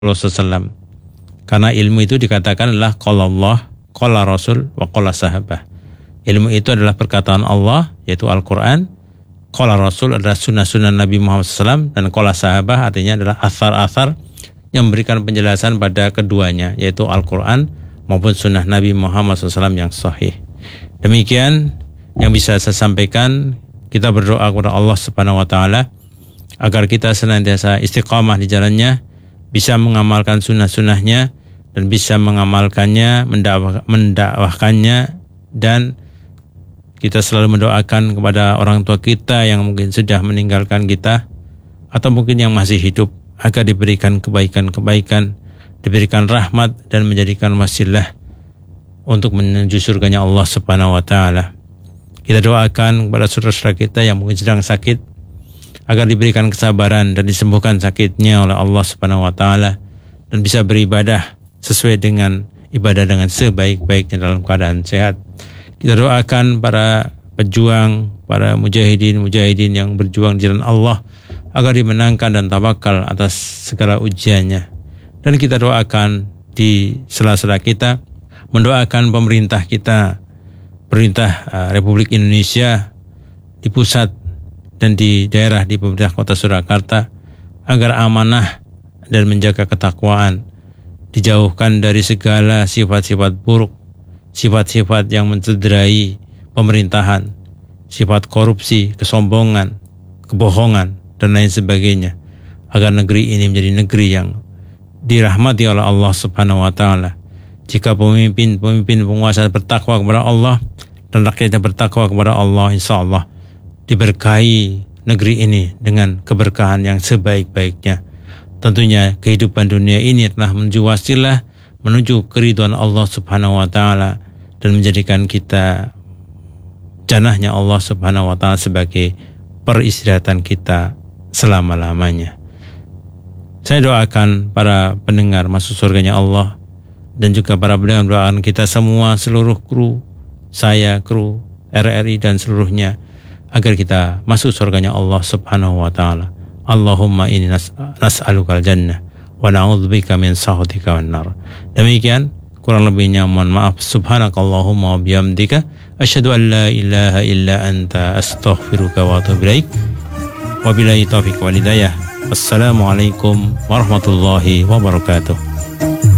SAW. Karena ilmu itu dikatakan adalah qala Allah, qala Rasul, wa qala sahabah. Ilmu itu adalah perkataan Allah, yaitu Al-Quran. Qala Rasul adalah sunnah-sunnah Nabi Muhammad SAW. Dan qala sahabah artinya adalah athar-athar yang memberikan penjelasan pada keduanya, yaitu Al-Quran maupun sunnah Nabi Muhammad SAW yang sahih. Demikian yang bisa saya sampaikan. Kita berdoa kepada Allah Subhanahu wa Ta'ala agar kita senantiasa istiqamah di jalannya, bisa mengamalkan sunnah-sunnahnya, dan bisa mengamalkannya, mendakwahkannya, dan kita selalu mendoakan kepada orang tua kita yang mungkin sudah meninggalkan kita atau mungkin yang masih hidup, agar diberikan kebaikan-kebaikan, diberikan rahmat dan menjadikan wasilah untuk menuju surganya Allah Subhanahu wa Ta'ala. Kita doakan kepada saudara-saudara kita yang mungkin sedang sakit agar diberikan kesabaran dan disembuhkan sakitnya oleh Allah Subhanahu wa Ta'ala, dan bisa beribadah sesuai dengan ibadah dengan sebaik-baiknya dalam keadaan sehat. Kita doakan para pejuang, para mujahidin yang berjuang di jalan Allah agar dimenangkan dan tawakal atas segala ujiannya. Dan kita doakan di sela-sela kita, mendoakan pemerintah kita, pemerintah Republik Indonesia di pusat dan di daerah di pemerintah Kota Surakarta, agar amanah dan menjaga ketakwaan, dijauhkan dari segala sifat-sifat buruk, sifat-sifat yang mencederai pemerintahan, sifat korupsi, kesombongan, kebohongan, dan lain sebagainya, agar negeri ini menjadi negeri yang dirahmati oleh Allah Subhanahu wa Ta'ala. Jika pemimpin penguasa bertakwa kepada Allah dan rakyatnya bertakwa kepada Allah, insya Allah diberkahi negeri ini dengan keberkahan yang sebaik-baiknya. Tentunya kehidupan dunia ini telah menuju wasilah menuju keridhaan Allah Subhanahu wa Ta'ala, dan menjadikan kita janahnya Allah Subhanahu wa Ta'ala sebagai peristirahatan kita selama-lamanya. Saya doakan para pendengar masuk surganya Allah, dan juga para pendengar doakan kita semua, seluruh kru RRI dan seluruhnya, agar kita masuk surganya Allah Subhanahu wa Ta'ala. Allahumma inni nas'alukal jannah wa na'udzubika min sakhatika wan nar. Demikian, kurang lebihnya mohon maaf. Subhanakallahumma wa bihamdika asyhadu an la ilaha illa anta astaghfiruka wa atubu ilaik. Wabillahi taufiq wal hidayah. Wassalamualaikum warahmatullahi wabarakatuh.